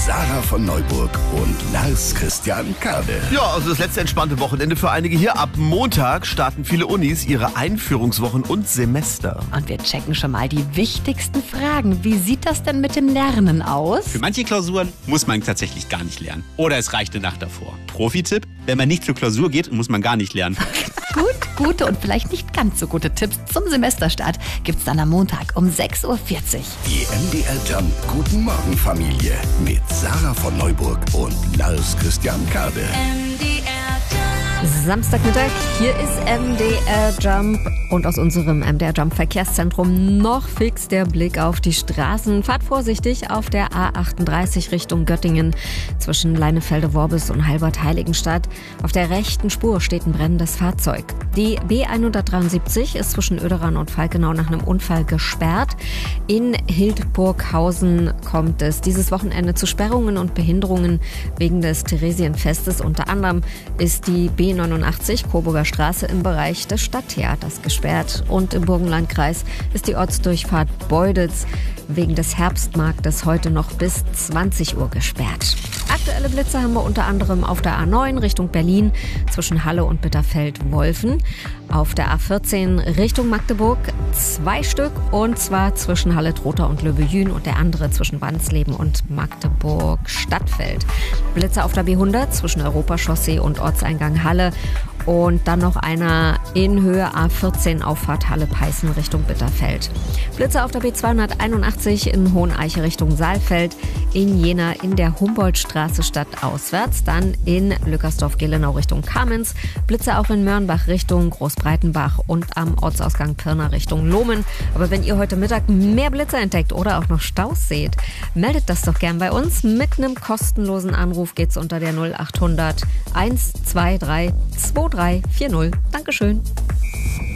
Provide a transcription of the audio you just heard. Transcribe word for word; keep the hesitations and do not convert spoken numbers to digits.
Sarah von Neuburg und Lars Christian Kade. Ja, also das letzte entspannte Wochenende für einige hier. Ab Montag starten viele Unis ihre Einführungswochen und Semester. Und wir checken schon mal die wichtigsten Fragen. Wie sieht das denn mit dem Lernen aus? Für manche Klausuren muss man tatsächlich gar nicht lernen. Oder es reicht eine Nacht davor. Profi-Tipp: Wenn man nicht zur Klausur geht, muss man gar nicht lernen. Gut, gute und vielleicht nicht ganz so gute Tipps zum Semesterstart gibt's dann am Montag um sechs Uhr vierzig. Die M D R Jump Guten Morgen Familie mit Sarah von Neuburg und Lars Christian Kade. Samstagmittag, hier ist M D R Jump und aus unserem M D R Jump Verkehrszentrum noch fix der Blick auf die Straßen. Fahrt vorsichtig auf der A achtunddreißig Richtung Göttingen zwischen Leinefelde-Worbis und Halbert-Heiligenstadt. Auf der rechten Spur steht ein brennendes Fahrzeug. Die B hundertdreiundsiebzig ist zwischen Oederan und Falkenau nach einem Unfall gesperrt. In Hildburghausen kommt es dieses Wochenende zu Sperrungen und Behinderungen wegen des Theresienfestes. Unter anderem ist die B neunundachtzig Coburger Straße im Bereich des Stadttheaters gesperrt. Und im Burgenlandkreis ist die Ortsdurchfahrt Beuditz wegen des Herbstmarktes heute noch bis zwanzig Uhr gesperrt. Aktuelle Blitze haben wir unter anderem auf der A neun Richtung Berlin zwischen Halle und Bitterfeld-Wolfen. Auf der A vierzehn Richtung Magdeburg zwei Stück, und zwar zwischen Halle-Trotha und Löbejün und der andere zwischen Wansleben und Magdeburg-Stadtfeld. Blitze auf der B hundert zwischen Europachaussee und Ortseingang Halle. Und dann noch einer in Höhe A vierzehn Auffahrt Halle-Peißen Richtung Bitterfeld. Blitze auf der B zweihunderteinundachtzig in Hoheneiche Richtung Saalfeld, in Jena in der Humboldtstraße stadtauswärts, dann in Lückersdorf-Gelenau Richtung Kamenz. Blitze auch in Mörnbach Richtung Großbreitenbach und am Ortsausgang Pirna Richtung Lohmen. Aber wenn ihr heute Mittag mehr Blitze entdeckt oder auch noch Staus seht, meldet das doch gern bei uns. Mit einem kostenlosen Anruf geht's unter der null achthundert eins zwei drei zwei drei vier null. Dankeschön.